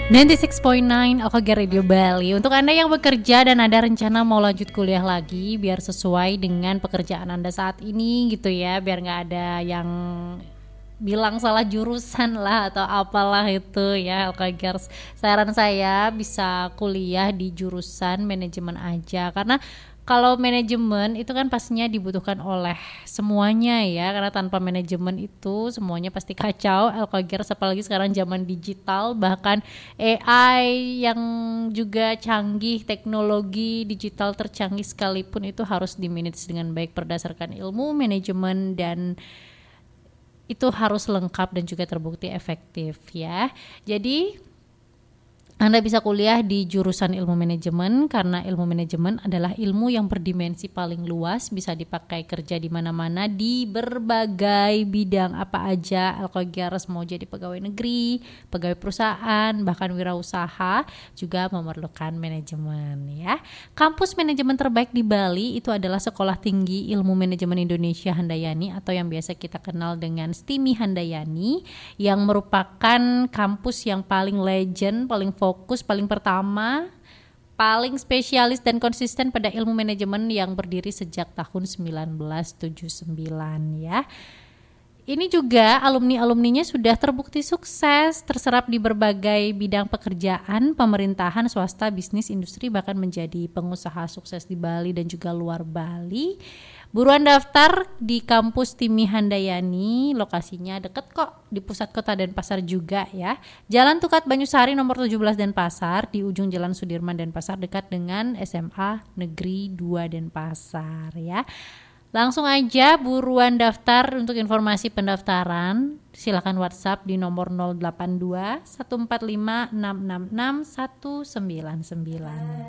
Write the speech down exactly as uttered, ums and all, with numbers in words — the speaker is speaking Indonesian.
sembilan puluh enam koma sembilan O K G Radio Bali. Untuk Anda yang bekerja dan ada rencana mau lanjut kuliah lagi, biar sesuai dengan pekerjaan Anda saat ini gitu ya, biar gak ada yang bilang salah jurusan lah atau apalah itu ya. Alkagers, saran saya bisa kuliah di jurusan manajemen aja, karena kalau manajemen itu kan pastinya dibutuhkan oleh semuanya ya, karena tanpa manajemen itu semuanya pasti kacau. Alkagers, apalagi sekarang zaman digital, bahkan A I yang juga canggih, teknologi digital tercanggih sekalipun itu harus dimanage dengan baik berdasarkan ilmu manajemen, dan itu harus lengkap dan juga terbukti efektif ya. Jadi Anda bisa kuliah di jurusan ilmu manajemen, karena ilmu manajemen adalah ilmu yang berdimensi paling luas, bisa dipakai kerja di mana-mana di berbagai bidang apa aja. Alkagers mau jadi pegawai negeri, pegawai perusahaan, bahkan wirausaha juga memerlukan manajemen ya. Kampus manajemen terbaik di Bali itu adalah Sekolah Tinggi Ilmu Manajemen Indonesia Handayani, atau yang biasa kita kenal dengan STIMI Handayani, yang merupakan kampus yang paling legend, paling fokus, paling pertama, paling spesialis dan konsisten pada ilmu manajemen, yang berdiri sejak tahun sembilan belas tujuh puluh sembilan ya. Ini juga alumni-alumninya sudah terbukti sukses, terserap di berbagai bidang pekerjaan, pemerintahan, swasta, bisnis, industri, bahkan menjadi pengusaha sukses di Bali dan juga luar Bali. Buruan daftar di kampus STIMI Handayani, lokasinya deket kok, di pusat kota Denpasar juga ya. Jalan Tukat Banyusari nomor tujuh belas Denpasar, di ujung Jalan Sudirman Denpasar, dekat dengan S M A Negeri dua Denpasar ya. Langsung aja buruan daftar. Untuk informasi pendaftaran silakan WhatsApp di nomor nol delapan dua satu empat lima enam enam enam satu sembilan sembilan.